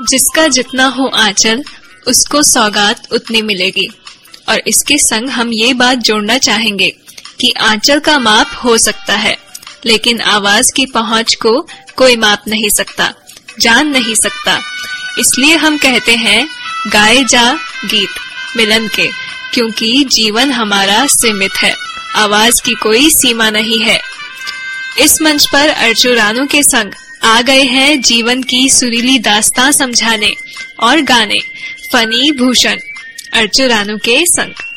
जिसका जितना हो आंचल उसको सौगात उतनी मिलेगी। और इसके संग हम ये बात जोड़ना चाहेंगे कि आंचल का माप हो सकता है, लेकिन आवाज की पहुंच को कोई माप नहीं सकता, जान नहीं सकता। इसलिए हम कहते हैं गाए जा गीत मिलन के, क्योंकि जीवन हमारा सीमित है, आवाज की कोई सीमा नहीं है। इस मंच पर अर्चू रानू के संग आ गए हैं जीवन की सुरीली दास्तां समझाने और गाने फनी भूषण अर्चू रानू के संग।